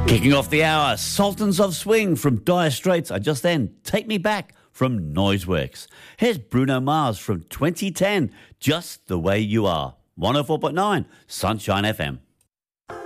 Kicking off the hour, Sultans of Swing from Dire Straits. I just then, Take Me Back from Noiseworks. Here's Bruno Mars from 2010, Just the Way You Are. 104.9 Sunshine FM.